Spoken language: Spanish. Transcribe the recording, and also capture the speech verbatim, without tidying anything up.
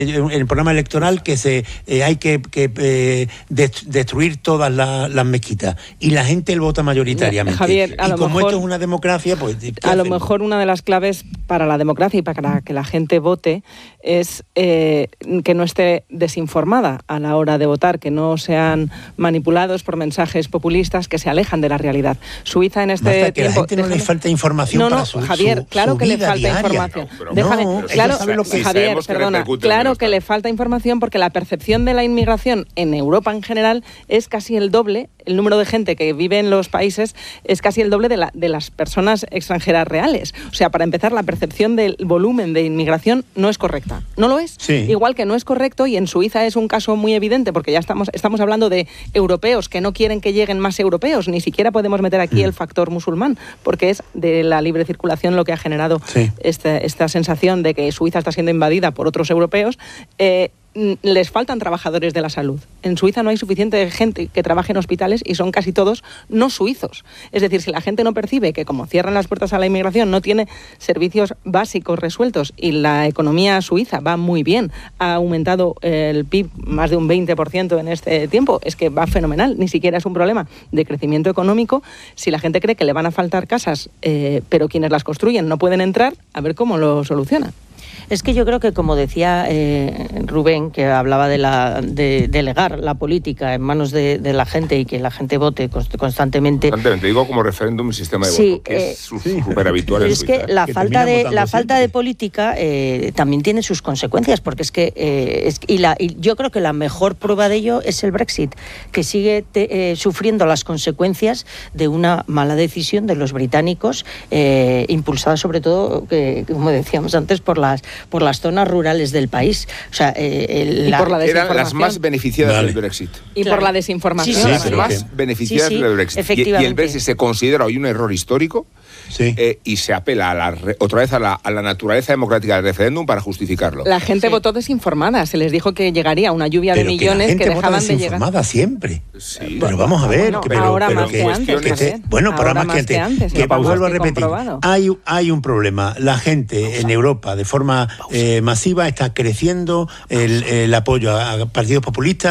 en el programa electoral que se eh, hay que, que eh, destruir todas la, las mezquitas, y la gente lo vota mayoritariamente. Javier, a y lo como mejor, esto es una democracia, pues a lo mejor una de las claves para la democracia y para que la gente vote es eh, que no esté desinformada a la hora de votar, que no sean manipulados por mensajes populistas que se alejan de la realidad. Suiza en este Marta, que tiempo... a la gente no déjame, le falta información no, no, para su, Javier, su, claro su que le falta diaria. información. No, pero déjame, no, claro, lo que Javier, perdona, claro que le falta información porque la percepción de la inmigración en Europa en general es casi el doble. El número de gente que vive en los países es casi el doble de, la, de las personas extranjeras reales. O sea, para empezar, la percepción del volumen de inmigración no es correcta. No lo es. Sí. Igual que no es correcto, y en Suiza es un caso muy evidente, porque ya estamos, estamos hablando de europeos que no quieren que lleguen más europeos. Ni siquiera podemos meter aquí mm. el factor musulmán, porque es de la libre circulación lo que ha generado sí. esta, esta sensación de que Suiza está siendo invadida por otros europeos. Eh, les faltan trabajadores de la salud. En Suiza no hay suficiente gente que trabaje en hospitales y son casi todos no suizos. Es decir, si la gente no percibe que como cierran las puertas a la inmigración no tiene servicios básicos resueltos y la economía suiza va muy bien, ha aumentado el P I B más de un veinte por ciento en este tiempo, es que va fenomenal, ni siquiera es un problema de crecimiento económico. Si la gente cree que le van a faltar casas, eh, pero quienes las construyen no pueden entrar, a ver cómo lo solucionan. Es que yo creo que, como decía eh, Rubén, que hablaba de la de delegar la política en manos de, de la gente y que la gente vote constantemente. Constantemente, digo como referéndum y sistema de sí, voto, que eh, es súper habitual en es Suiza. Es que la que falta de la falta siempre. de política eh, también tiene sus consecuencias, porque es que eh, es, y, la, y yo creo que la mejor prueba de ello es el Brexit, que sigue te, eh, sufriendo las consecuencias de una mala decisión de los británicos, eh, impulsada sobre todo, que, como decíamos antes, por las por las zonas rurales del país. O sea, eh, el, y por la eran las más beneficiadas vale. del Brexit. Y claro. por la desinformación. Sí, sí, las sí, más sí. beneficiadas sí, sí, del Brexit. Efectivamente. Y, y el Brexit se considera hoy un error histórico sí. eh, y se apela a la, otra vez a la, a la naturaleza democrática del referéndum para justificarlo. La gente sí. votó desinformada. Se les dijo que llegaría una lluvia pero de millones que, la gente que dejaban vota de llegar. Desinformada siempre. Sí. Pero vamos a ver. Bueno, que, pero, ahora pero más que, que antes. Que te, bueno, para más, más que, que antes. Que, que vuelvo a repetir. Hay, hay un problema. La gente en Europa, de forma eh, masiva, está creciendo el, el apoyo a partidos populistas